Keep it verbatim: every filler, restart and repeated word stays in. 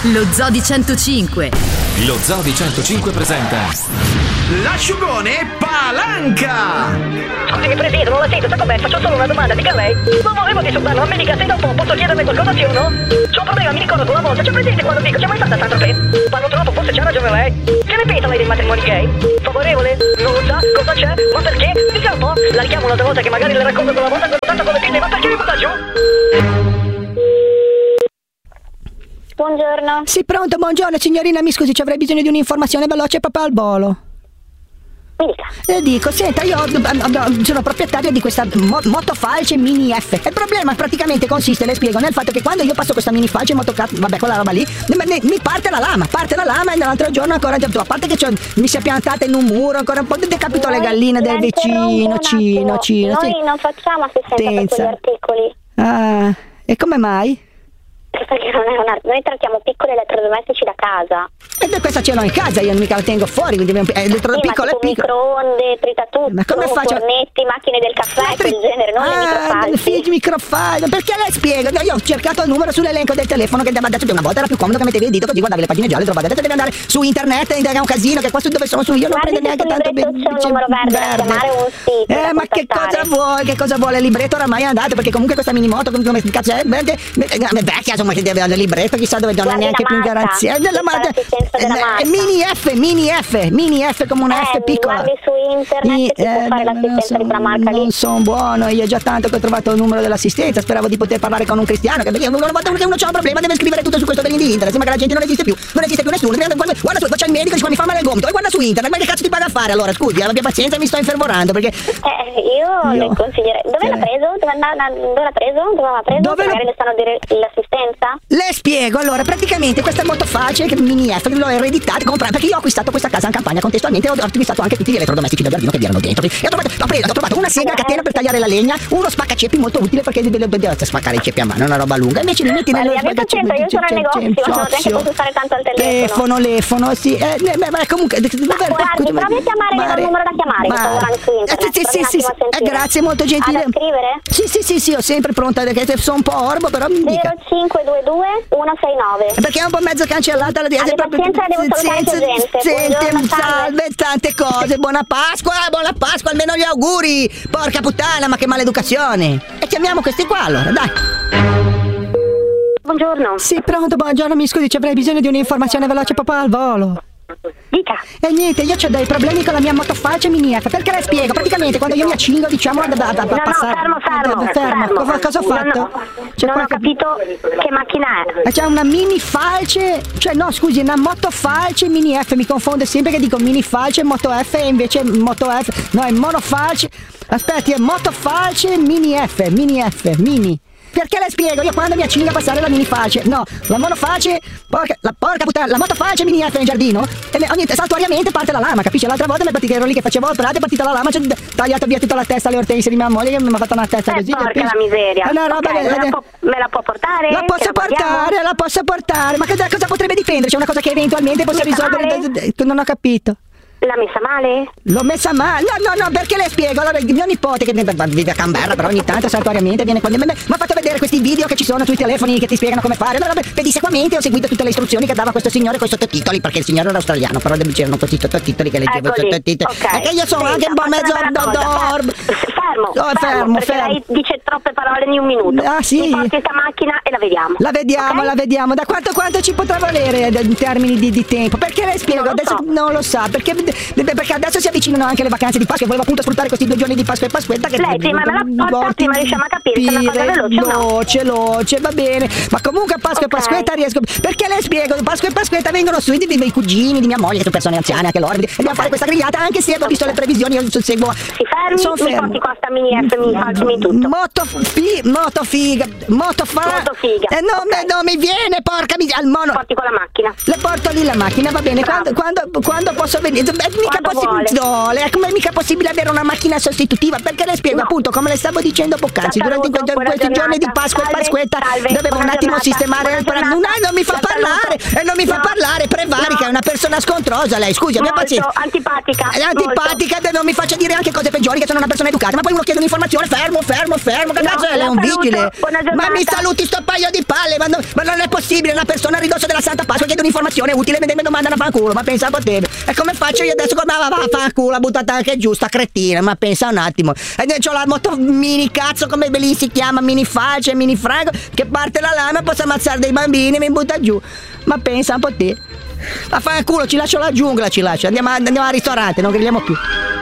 Lo Zoo di centocinque. Lo Zoo di centocinque presenta l'asciugone Palanca. Scusi Presidente, non la sento, sta com'è? Faccio solo una domanda, dica lei. Non volevo disturbarlo, non mi dica se dopo posso chiederle qualcosa sì o no? C'ho un problema, mi ricordo una volta, c'è presente quando dico, c'è mai stata tanto per? Parlo troppo, forse c'ha ragione lei. Che ne pensa lei dei matrimoni gay? Favorevole? Non lo sa? Cosa c'è? Ma perché? Dica un po'. La richiamo un'altra volta che magari le racconto quella volta con tanto come pinne, ma perché mi butta giù? Buongiorno. Sì, pronto, buongiorno signorina, mi scusi, ci avrei bisogno di un'informazione veloce proprio al volo. Mi dica. Le dico, senta, io sono proprietario di questa mo- motofalce mini F. Il problema praticamente consiste, le spiego, nel fatto che quando io passo questa mini falce motocazzo, vabbè, quella roba lì, mi parte la lama, parte la lama e l'altro giorno ancora, a parte che mi si è piantata in un muro, ancora un po' decapito le galline del vicino, cino, cino. Noi sì. Non facciamo assistenza per quegli articoli. Ah, e come mai? Perché non è una... Noi trattiamo piccoli elettrodomestici da casa. E questa ce l'ho in casa, io mica la tengo fuori, quindi è elettro... sì, piccolo ma tipo microonde, tritatutto, ma come faccio? fornetti, macchine del caffè, tri... quel genere, non ah, le microfalci. Figli microfalci, perché le spiego? Io ho cercato il numero sull'elenco del telefono che adesso una volta era più comodo che mettevi il dito così guardavi le pagine gialle, trovate, adesso devi andare su internet ed è un casino che qua su dove sono su io non guardi prendo neanche tanto bene. C'è un numero verde, verde. Chiamare un sito. Eh, ma che cosa vuoi? Che cosa vuole? Il libretto oramai è andato perché comunque questa minimoto come cazzo è vecchia, insomma che deve avere il libretto, chissà dove non ha neanche più garanzia. Della mini F, mini F, mini F come una eh, F piccola. Guardi su internet I, si eh, può fare l'assistenza so, di quella marca lì. Non sono buono, io è già tanto che ho trovato il numero dell'assistenza, speravo di poter parlare con un cristiano, che perché una volta che uno c'ha un problema deve scrivere tutto su questo link di internet, sembra che la gente non esiste più, non esiste più nessuno, guarda, guarda su, c'è il medico, dice, mi fa male il gomito, e guarda su internet, ma che cazzo ti paga a fare allora? Scusi, abbia pazienza, mi sto infervorando perché... Eh, io, io le consiglierei, dove eh. l'ha preso? Dove, dove l'ha preso? Dove l'ha preso? Dove magari le stanno a dire l'assistenza? Le spiego, allora, praticamente questa motofalce mini F l'ho ereditata, comprata, perché io ho acquistato questa casa in campagna, contestualmente ho acquistato anche tutti gli elettrodomestici del giardino che vi erano dentro. E ho trovato, ho, preso, ho trovato una sega a catena per tagliare la legna, uno spaccaceppi molto utile perché devo spaccare i ceppi a mano, è una roba lunga. Invece mi metti nello spaccaceppi. Io sono al negozio, non è che posso stare tanto al telefono. Telefono, telefono, sì. Eh, beh, comunque. Guardi, provi a chiamare il numero da chiamare, che sto lavorando su internet. Sì, sì, sì. Grazie, molto gentile. Ad scrivere? Sì, sì, sì, sì, ho sempre pronta, perché sono un po' orbo, però mi dica. zero cinque due due uno sei nove. Perché è un po' mezzo cancellata la dieta. Pazienza, devo salutare gente. Senti, salve, tante cose. Buona Pasqua, buona Pasqua, almeno gli auguri. Porca puttana, ma che maleducazione. E chiamiamo questi qua allora, dai. Buongiorno. Sì, pronto, buongiorno, mi scusi, ci avrei bisogno di un'informazione veloce proprio al volo. Dica. E niente, io ho dei problemi con la mia motofalce mini F. Perché le spiego? Praticamente quando io mi accingo, diciamo, a, a, a no, passare. No, fermo, fermo. fermo. fermo. Cosa, cosa ho fatto? Non, ho, non ho capito che macchina è. C'è una mini falce, cioè no, scusi, una motofalce mini F. Mi confonde sempre che dico mini falce, moto F e invece moto F. No, è monofalce. Aspetti, è motofalce mini F, mini F, mini. Perché le spiego? Io quando mi accingo a passare la mini falce, no, la monofalce, porca, la porca puttana, la motofalce mini F in giardino, e me, ogni saltuariamente parte la lama, capisci? L'altra volta che ero lì che facevo il prato, è partita la lama, c'è tagliato via tutta la testa alle ortensie di mia moglie che mi ha fatto una testa eh, così. Porca capisci? la miseria. È una roba okay, me, la può, me la può portare? La posso portare, la posso portare, ma cosa, cosa potrebbe difendere? C'è una cosa che eventualmente possa risolvere. Non ho capito. L'ha messa male? L'ho messa male? No, no, no, perché le spiego? Allora, il mio nipote che vive a Canberra, però ogni tanto saltuariamente viene qua. Mi ha fatto vedere questi video che ci sono sui telefoni che ti spiegano come fare. Allora, pedissequamente ho seguito tutte le istruzioni che dava questo signore con i sottotitoli, perché il signore era australiano, però c'erano questi sottotitoli che leggevo i sottotitoli. Okay. Perché io sono anche un po' mezzo dorm. Fermo, oh, fermo, fermo, perché fermo. lei dice troppe parole in un minuto. Ah, sì? Mi porti questa macchina e la vediamo. La vediamo, okay? la vediamo. Da quanto, quanto ci potrà valere in termini di, di tempo? Perché le spiego? Non adesso so. non lo sa, perché, perché adesso si avvicinano anche le vacanze di Pasqua e volevo appunto sfruttare questi due giorni di Pasqua e Pasquetta che lei prima me la porta, prima riusciamo a capire se è una cosa veloce o no. Veloce, veloce, va bene. Ma comunque a Pasqua okay. e Pasquetta riesco. Perché le spiego? Pasqua e Pasquetta vengono su i miei cugini di mia moglie, che sono persone anziane, anche loro. Dobbiamo okay. fare questa grigliata, anche se ho visto le previsioni, io seguo. Si fermi, sono mi porti questa mini F, mi facciami tutto. Moto fi, moto figa, moto fa. Moto figa. Eh, non, okay. non mi viene, porca mi al mono. Porti con la macchina. Le porto lì la macchina, va bene. Quando, quando, quando posso venire? Beh, mica possibile. No, è come mica possibile avere una macchina sostitutiva, perché le spiego no. appunto come le stavo dicendo poc'anzi, durante questi, questi giorni di Pasqua e Pasquetta dovevo un attimo giornata, sistemare il pranzo. No, non mi fa parlare e non mi fa no. parlare, preva carica, è una persona scontrosa lei, scusi, abbia Molto pazienza. antipatica. È antipatica, molto. Non mi faccia dire anche cose peggiori che sono una persona educata, ma poi uno chiede un'informazione, fermo, fermo, fermo, che No, cazzo è? Lei è la un saluto, vigile? buona Ma giornata. mi saluti sto paio di palle, ma, no, ma non è possibile, una persona a ridosso della Santa Pasqua chiede un'informazione utile e mi domandano a fanculo, ma pensa a potere. E come faccio io adesso? Ma va, va, fanculo, ha buttata anche giù, sta cretina, ma pensa un attimo. E c'ho la moto mini cazzo, come lì si chiama, mini falce, mini franco, che parte la lama, posso ammazzare dei bambini e mi butta giù. Ma pensa un po' te. Ma fanculo, ci lascio la giungla, ci lascio. Andiamo, andiamo al ristorante, non grilliamo più.